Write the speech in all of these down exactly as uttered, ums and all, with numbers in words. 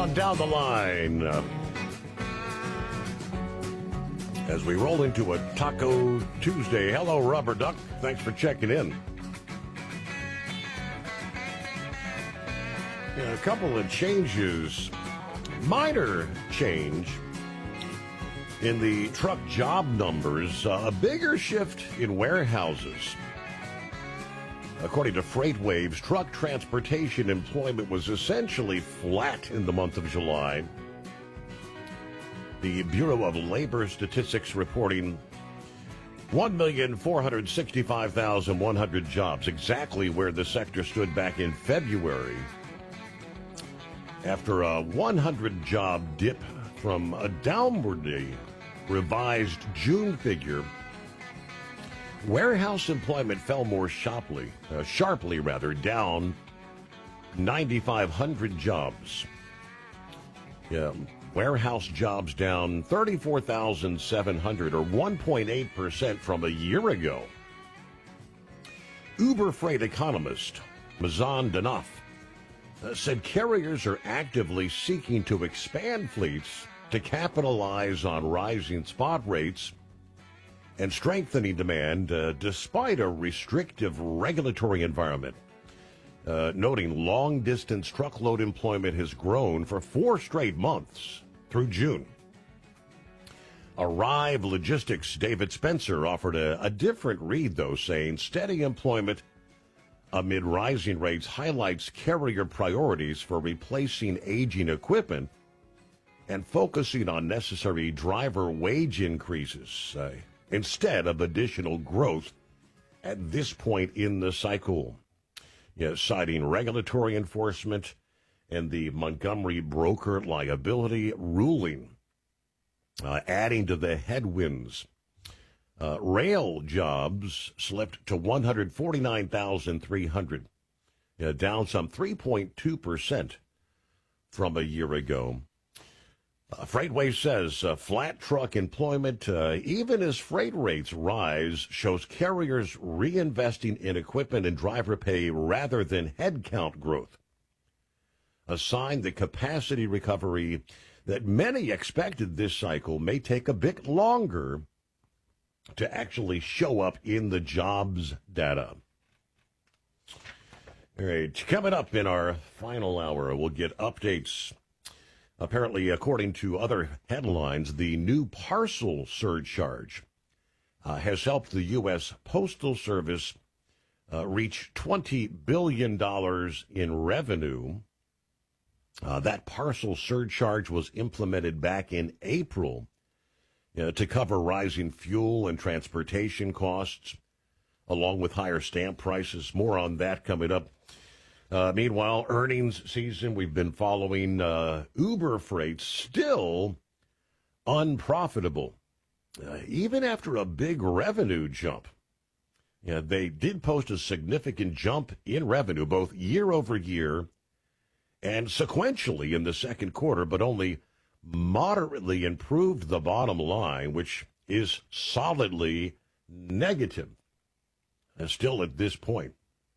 on down the line. Uh, as we roll into a Taco Tuesday. Hello, Rubber Duck. Thanks for checking in. Yeah, a couple of changes. Minor change in the truck job numbers. Uh, a bigger shift in warehouses. According to FreightWaves, truck transportation employment was essentially flat in the month of July. The Bureau of Labor Statistics reporting one million four hundred sixty-five thousand one hundred jobs, exactly where the sector stood back in February. After a one hundred job dip from a downwardly revised June figure, warehouse employment fell more sharply, uh, sharply rather, down nine thousand five hundred jobs. Yeah, warehouse jobs down thirty-four thousand seven hundred, or one point eight percent from a year ago. Uber Freight economist Mazan Danoff uh, said carriers are actively seeking to expand fleets to capitalize on rising spot rates and strengthening demand uh, despite a restrictive regulatory environment. Uh, noting long-distance truckload employment has grown for four straight months through June. Arrive Logistics' David Spencer offered a, a different read, though, saying steady employment amid rising rates highlights carrier priorities for replacing aging equipment and focusing on necessary driver wage increases uh, instead of additional growth at this point in the cycle. Yeah, citing regulatory enforcement and the Montgomery broker liability ruling, uh, adding to the headwinds. Uh, rail jobs slipped to one hundred forty-nine thousand three hundred, uh, down some three point two percent from a year ago. Uh, FreightWaves says uh, flat truck employment, uh, even as freight rates rise, shows carriers reinvesting in equipment and driver pay rather than headcount growth. A sign that capacity recovery that many expected this cycle may take a bit longer to actually show up in the jobs data. All right, coming up in our final hour, we'll get updates. Apparently, according to other headlines, the new parcel surcharge uh, has helped the U S Postal Service uh, reach twenty billion dollars in revenue. Uh, that parcel surcharge was implemented back in April uh, to cover rising fuel and transportation costs, along with higher stamp prices. More on that coming up. Uh, meanwhile, earnings season, we've been following uh, Uber Freight still unprofitable, uh, even after a big revenue jump. Yeah, they did post a significant jump in revenue, both year over year and sequentially in the second quarter, but only moderately improved the bottom line, which is solidly negative, uh, still at this point.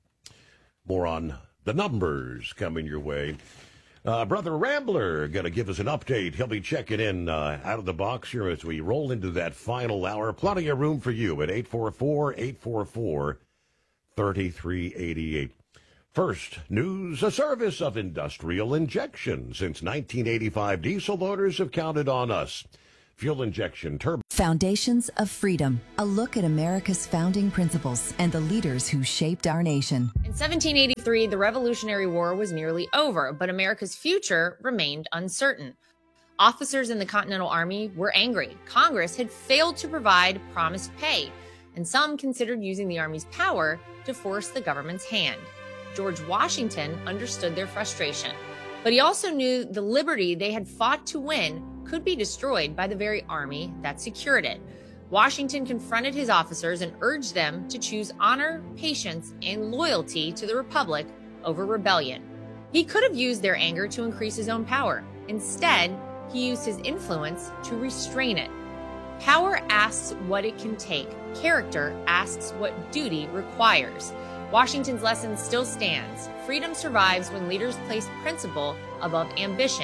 More on the numbers coming your way. Uh, Brother Rambler going to give us an update. He'll be checking in uh, out of the box here as we roll into that final hour. Plenty of room for you at eight four four, eight four four, three three eight eight. First, news, a service of industrial injection. Since nineteen eighty-five, diesel owners have counted on us. Fuel injection, turbo. Foundations of Freedom, a look at America's founding principles and the leaders who shaped our nation. In seventeen eighty-three, the Revolutionary War was nearly over, but America's future remained uncertain. Officers in the Continental Army were angry. Congress had failed to provide promised pay, and some considered using the Army's power to force the government's hand. George Washington understood their frustration, but he also knew the liberty they had fought to win could be destroyed by the very army that secured it. Washington confronted his officers and urged them to choose honor, patience, and loyalty to the Republic over rebellion. He could have used their anger to increase his own power. Instead, he used his influence to restrain it. Power asks what it can take. Character asks what duty requires. Washington's lesson still stands. Freedom survives when leaders place principle above ambition.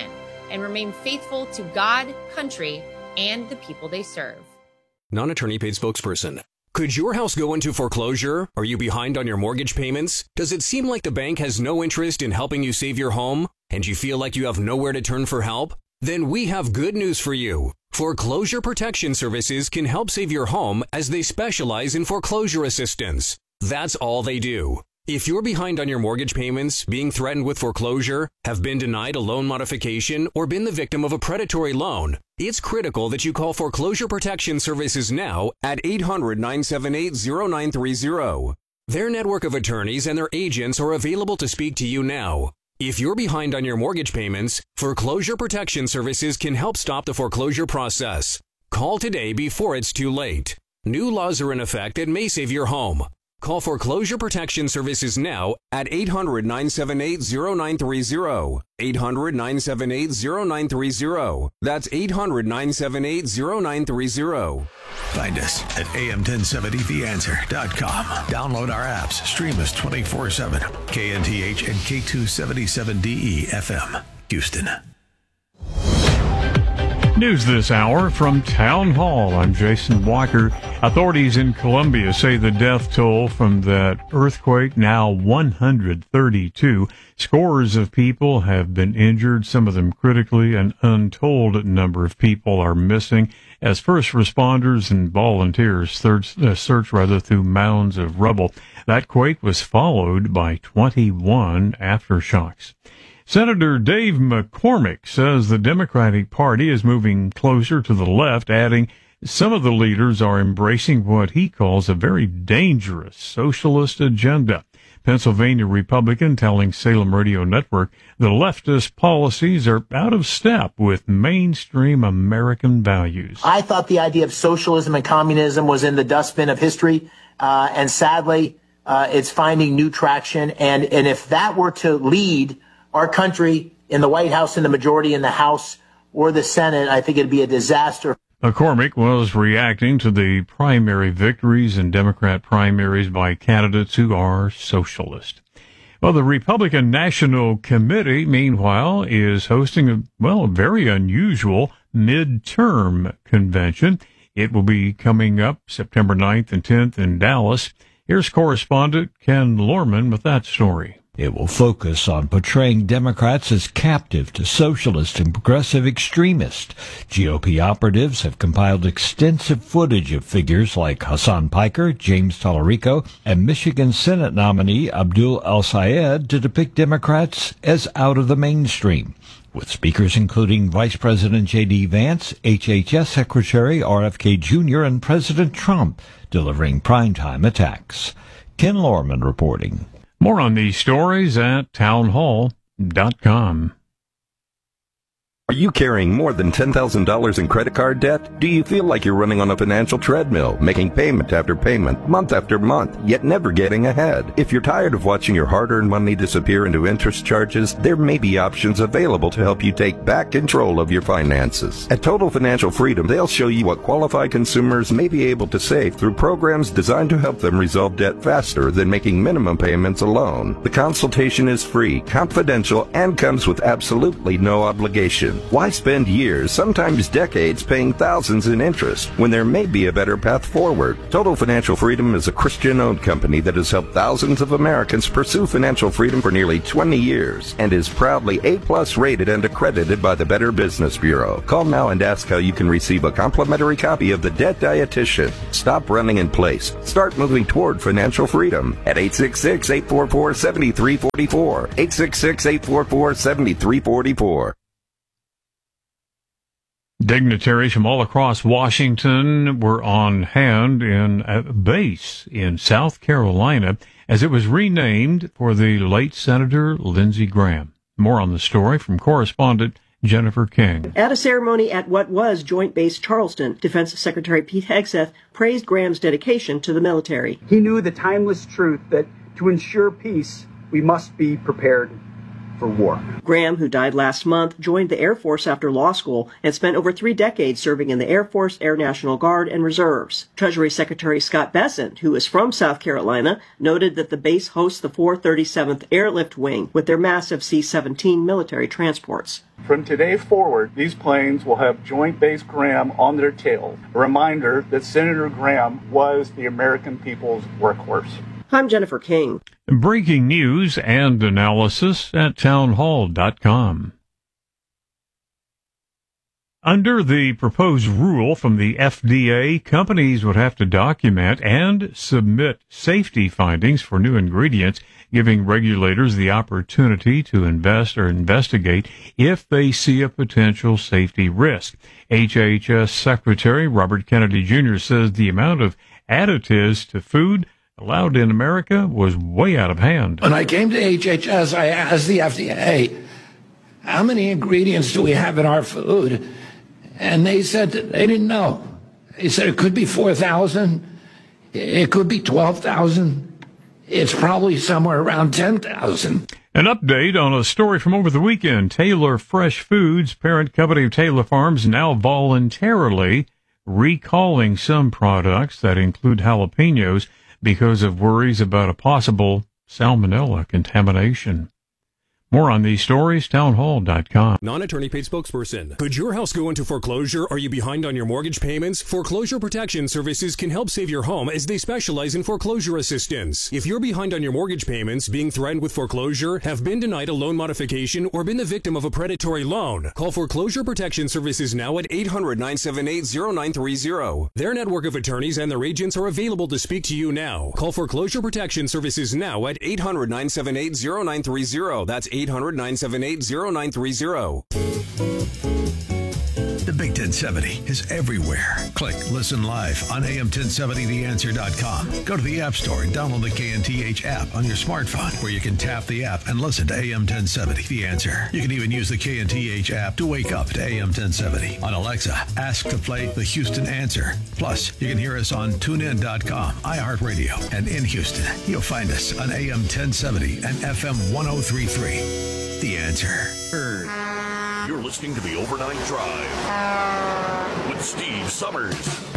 and remain faithful to God, country, and the people they serve. Non-attorney paid spokesperson. Could your house go into foreclosure? Are you behind on your mortgage payments? Does it seem like the bank has no interest in helping you save your home? And you feel like you have nowhere to turn for help? Then we have good news for you. Foreclosure Protection Services can help save your home as they specialize in foreclosure assistance. That's all they do. If you're behind on your mortgage payments, being threatened with foreclosure, have been denied a loan modification, or been the victim of a predatory loan, it's critical that you call Foreclosure Protection Services now at eight hundred, nine seven eight, zero nine three zero. Their network of attorneys and their agents are available to speak to you now. If you're behind on your mortgage payments, Foreclosure Protection Services can help stop the foreclosure process. Call today before it's too late. New laws are in effect that may save your home. Call Foreclosure Protection Services now at eight hundred, nine seven eight, zero nine three zero. eight hundred, nine seven eight, zero nine three zero. That's eight hundred, nine seven eight, zero nine three zero. Find us at A M ten seventy the answer dot com. Download our apps. Stream us twenty-four seven. K N T H and K two seventy-seven D E F M, Houston. News this hour from Town Hall. I'm Jason Walker. Authorities in Colombia say the death toll from that earthquake, now one hundred thirty-two. Scores of people have been injured, some of them critically. An untold number of people are missing as first responders and volunteers search, uh, search rather through mounds of rubble. That quake was followed by twenty-one aftershocks. Senator Dave McCormick says the Democratic Party is moving closer to the left, adding some of the leaders are embracing what he calls a very dangerous socialist agenda. Pennsylvania Republican telling Salem Radio Network the leftist policies are out of step with mainstream American values. I thought the idea of socialism and communism was in the dustbin of history, uh, and sadly, uh, it's finding new traction. And, and if that were to lead our country in the White House, in the majority in the House or the Senate, I think it'd be a disaster. McCormick was reacting to the primary victories in Democrat primaries by candidates who are socialist. Well, the Republican National Committee, meanwhile, is hosting a, well, a very unusual midterm convention. It will be coming up September ninth and tenth in Dallas. Here's correspondent Ken Lorman with that story. It will focus on portraying Democrats as captive to socialist and progressive extremists. G O P operatives have compiled extensive footage of figures like Hassan Piker, James Tallarico, and Michigan Senate nominee Abdul El-Sayed to depict Democrats as out of the mainstream, with speakers including Vice President J D Vance, H H S Secretary R F K Junior, and President Trump delivering primetime attacks. Ken Lorman reporting. More on these stories at town hall dot com. Are you carrying more than ten thousand dollars in credit card debt? Do you feel like you're running on a financial treadmill, making payment after payment, month after month, yet never getting ahead? If you're tired of watching your hard-earned money disappear into interest charges, there may be options available to help you take back control of your finances. At Total Financial Freedom, they'll show you what qualified consumers may be able to save through programs designed to help them resolve debt faster than making minimum payments alone. The consultation is free, confidential, and comes with absolutely no obligation. Why spend years, sometimes decades, paying thousands in interest when there may be a better path forward? Total Financial Freedom is a Christian-owned company that has helped thousands of Americans pursue financial freedom for nearly twenty years and is proudly A-plus rated and accredited by the Better Business Bureau. Call now and ask how you can receive a complimentary copy of The Debt Dietitian. Stop running in place. Start moving toward financial freedom at eight six six, eight four four, seven three four four, eight six six, eight four four, seven three four four. Dignitaries from all across Washington were on hand in a base in South Carolina as it was renamed for the late Senator Lindsey Graham. More on the story from correspondent Jennifer King. At a ceremony at what was Joint Base Charleston, Defense Secretary Pete Hegseth praised Graham's dedication to the military. He knew the timeless truth that to ensure peace, we must be prepared for war. Graham, who died last month, joined the Air Force after law school and spent over three decades serving in the Air Force, Air National Guard, and Reserves. Treasury Secretary Scott Bessent, who is from South Carolina, noted that the base hosts the four thirty-seventh Airlift Wing with their massive C seventeen military transports. From today forward, these planes will have Joint Base Graham on their tails, a reminder that Senator Graham was the American people's workhorse. I'm Jennifer King. Breaking news and analysis at townhall dot com. Under the proposed rule from the F D A, companies would have to document and submit safety findings for new ingredients, giving regulators the opportunity to invest or investigate if they see a potential safety risk. H H S Secretary Robert Kennedy Junior says the amount of additives to food allowed in America was way out of hand. When I came to H H S, I asked the F D A, how many ingredients do we have in our food? And they said that they didn't know. They said it could be four thousand. It could be twelve thousand. It's probably somewhere around ten thousand. An update on a story from over the weekend. Taylor Fresh Foods, parent company of Taylor Farms, now voluntarily recalling some products that include jalapenos because of worries about a possible salmonella contamination. More on these stories, townhall dot com. Non-attorney paid spokesperson. Could your house go into foreclosure? Are you behind on your mortgage payments? Foreclosure Protection Services can help save your home as they specialize in foreclosure assistance. If you're behind on your mortgage payments, being threatened with foreclosure, have been denied a loan modification, or been the victim of a predatory loan, call Foreclosure Protection Services now at eight hundred, nine seven eight, zero nine three zero. Their network of attorneys and their agents are available to speak to you now. Call Foreclosure Protection Services now at eight hundred, nine seven eight, zero nine three zero. That's eight hundred, nine seven eight, zero nine three zero. The Big ten seventy is everywhere. Click Listen Live on A M ten seventy the answer dot com. Go to the App Store and download the K N T H app on your smartphone, where you can tap the app and listen to A M ten seventy The Answer. You can even use the K N T H app to wake up to A M ten seventy. On Alexa, ask to play the Houston Answer. Plus, you can hear us on tune in dot com, iHeartRadio, and in Houston, you'll find us on A M ten seventy and F M one oh three point three. The Answer. You're listening to the Overnight Drive with Steve Summers.